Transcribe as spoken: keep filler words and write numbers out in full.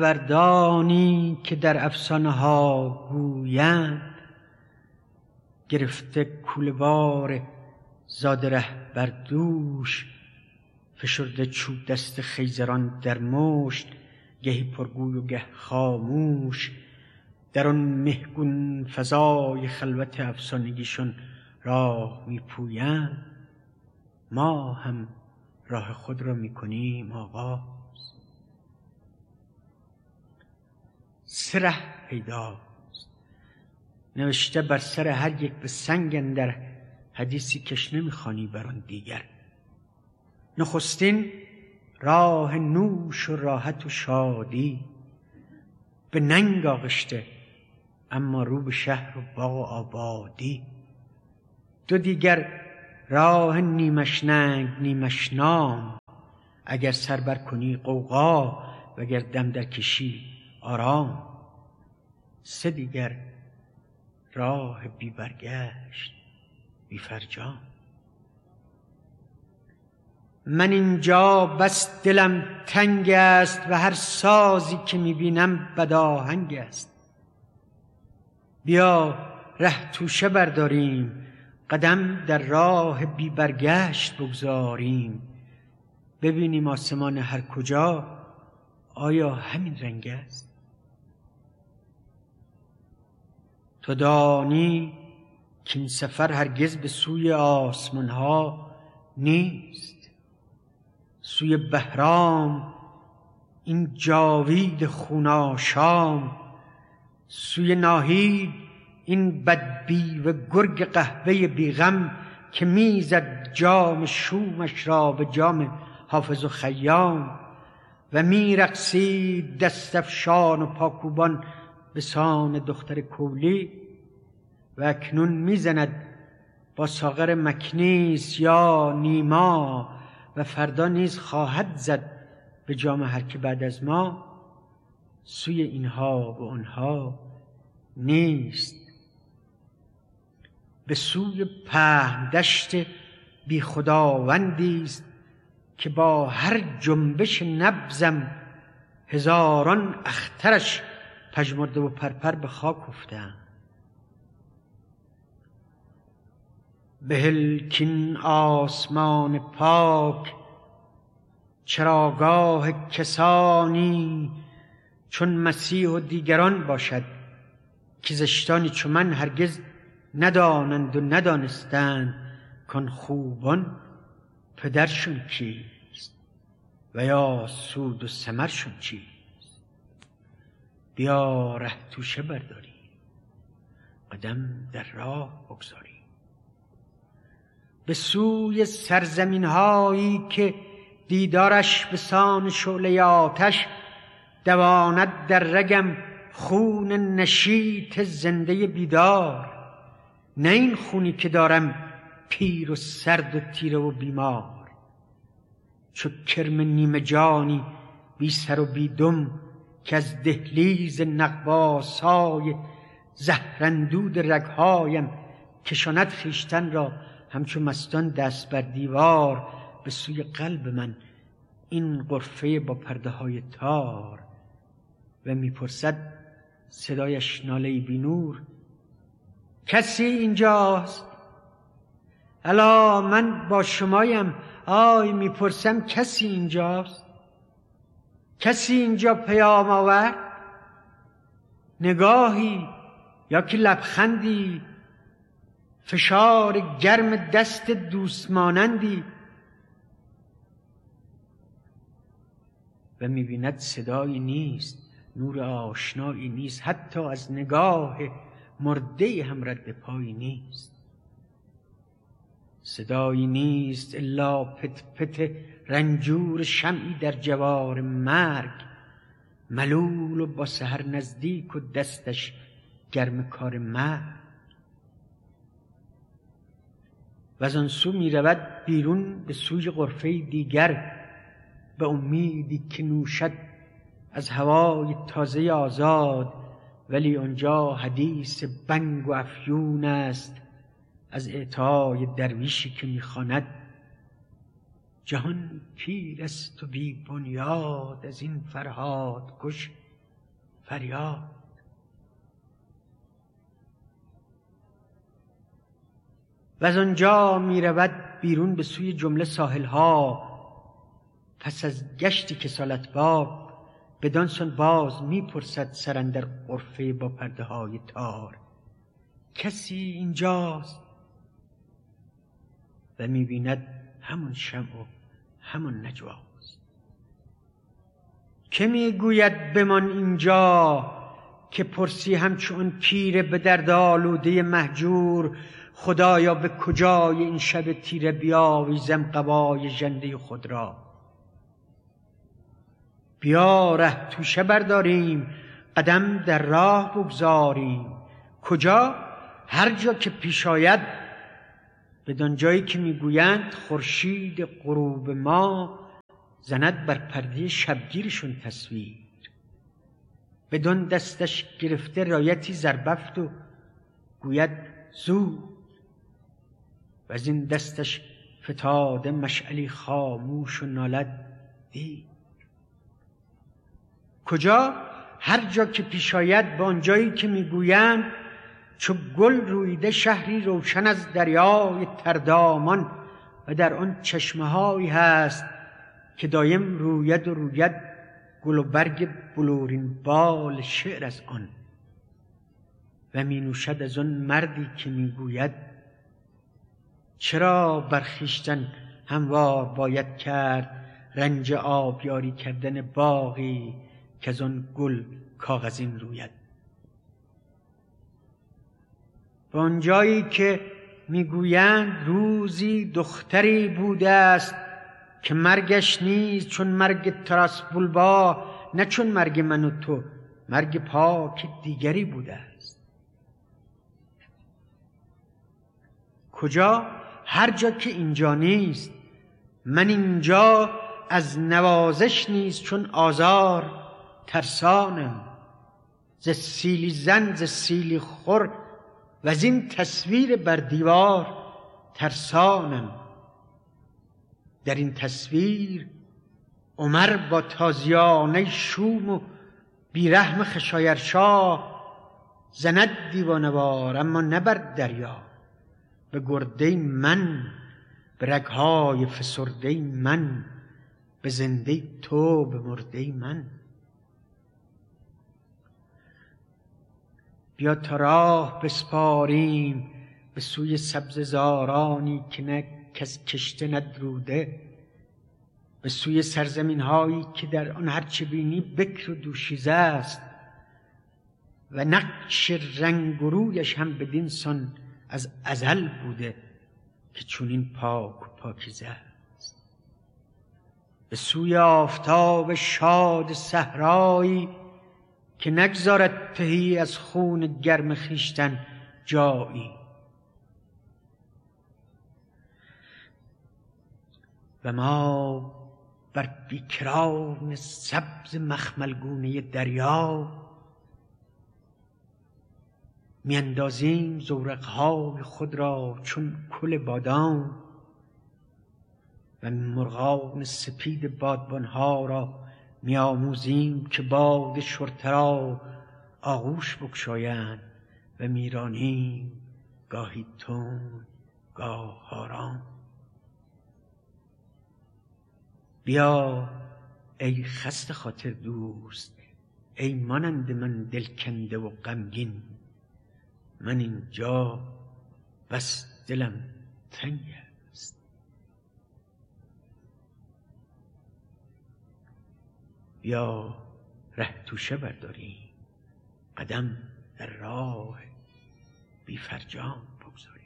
وردانی که در افسانه ها گویند، گرفته کوله‌بار زاده ره بر دوش، فشرده چوب دست خیزران در مشت، گهی پرگوی و گه خاموش. در آن مهگون فضای خلوت افسانگیشون راه میپویند، ما هم راه خود را میکنیم آغاز. سه ره پیداست نوشته بر سر هر یک به سنگ اندر، حدیثی کش نمیخوانی بر آن دیگر. نخستین راه نوش و راحت و شادی، به ننگ آغشته اما رو به شهر و باغ و آبادی. دو دیگر راه نیمش ننگ نیمش نام، اگر سر بر کنی غوغا وگر دم در کشی آرام. سه دیگر راه بی برگشت بی فرجام. من اینجا بس دلم تنگ است و هر سازی که میبینم بداهنگ است. بیا ره توشه برداریم، قدم در راه بی برگشت بگذاریم. ببینیم آسمان هر کجا آیا همین رنگ است؟ تو دانی که این سفر هرگز به سوی آسمان ها نیست. سوی بهرام این جاوید خوناشام، سوی ناهید این بدبی و گرگ قهوه بیغم، که میزد جام شومش را به جام حافظ و خیام. و میرقصید دستفشان و پاکوبان به سان دختر کولی، و اکنون میزند با ساغر مکنیس یا نیما، و فردا نیز خواهد زد به جام هر که بعد از ما. سوی اینها و آنها نیست، به سوی پهن دشت بی خداوندی است، که با هر جنبش نبضم هزاران اخترش پژمرده و پرپر به خاک افتند. بهل کین آسمان پاک چراگاه کسانی چون مسیح و دیگران باشد، که زشتانی چو من هرگز ندانند و ندانستند کان خوبان پدرشون کیست و یا سود و ثمرشون چیست. بیا ره توشه برداری، قدم در راه بگذاری، به سوی سرزمین هایی که دیدارش به سان شعله آتش، دواند در رگم خون نشیط زنده بیدار. نه این خونی که دارم پیر و سرد و تیره و بیمار، چو کرم نیمه جانی بی سر و بی دم، که از دهلیز نغواسای زهراندود رگهایم کشاند خویشتن را همچو مستان دست بر دیوار به سوی قلب من این غرفه با پرده های تار. و میپرسد صدایش ناله بی نور، کسی اینجاست؟ الا من با شمایم. آی میپرسم کسی اینجاست؟ کسی اینجا پیام آورد؟ نگاهی یا که لبخندی، فشار گرم دست دوست مانندی. و میبیند صدایی نیست، نور آشنایی نیست، حتی از نگاه مرده هم رد پایی نیست. صدایی نیست الا پت پت رنجور شمعی در جوار مرگ، ملول و با سحر نزدیک و دستش گرم کار مرگ. و از آن سو می رود بیرون به سوی غرفه دیگر، به امیدی که نوشد از هوای تازه آزاد. ولی آنجا حدیث بنگ و افیون است از اعطای درویشی که میخواند جهان پیر است و بی بنیاد، از این فرهاد کش فریاد. و از آنجا می رود بیرون به سوی جمله ساحلها، پس از گشتی کسالت بار بدان سان باز می پرسد سراندر غرفه با پرده های تار، کسی اینجاست؟ و می بیند همون شمع و همون نجواست. که می گوید بمان اینجا، که پرسی همچون پیر به درد آلوده مهجور، خدایا به کجای این شب تیره بیاویزم قبای ژنده خود را. بیا ره توشه برداریم، قدم در راه بگذاریم. کجا؟ هر جا که پیش آید، بدان جایی که میگویند خورشید غروب ما زند بر پرده شبگیرشون تصویر. بدان دستش گرفته رایتی زربفت و گوید زود، و از این دستش فتاده مشعلی خاموش و نالد دیر. کجا؟ هر جا که پیش آید، به آن جایی که میگویند چو گل رویده شهری روشن از دریای تردامان، و در آن چشمه هایی هست که دایم روید و روید گل و برگ بلورین بال شعر از آن. و می نوشد از آن مردی که میگوید چرا بر خویشتن هموار باید کرد رنج آبیاری کردن باغی که از آن گل کاغذین روید. به آنجایی که میگویند روزی دختری بوده است که مرگش نیست چون مرگ تراس بولبا، نه چون مرگ من و تو، مرگ پاک دیگری بوده است. کجا؟ هر جا که اینجا نیست. من اینجا از نوازش نیست چون آزار ترسانم، ز سیلی زن ز سیلی خور و از این تصویر بر دیوار ترسانم. در این تصویر عمر با تازیانه شوم و بیرحم خشایرشاه زند دیوانوار، اما نه بر دریا، به گرده من، به رگهای فسرده من، به زنده تو، به مرده من. بیا تا راه بسپاریم به سوی سبززارانی که نه کس کشته ندروده، به سوی سرزمین هایی که در آن هرچه بینی بکر و دوشیزه است، و نقش رنگ و رویش هم بدین سان از ازل بوده که چونین پاک و پاکیزه است. به سوی آفتاب شاد صحرایی که نگذارد تهی از خون گرم خویشتن جایی، و ما بر بیکران سبز مخملگونه دریا میاندازیم زورقهای خود را چون کل بادام، و مرغان سپید بادبانها را میآموزیم که باد شرطه را آغوش بگشایند، و میرانیم گاهی تند گاه آرام. بیا ای خسته خاطر دوست، ای مانند من دلکنده و غمگین، من اینجا بس دلم تنگ است. بیا ره توشه برداریم، قدم در راه بی فرجام بگذاریم.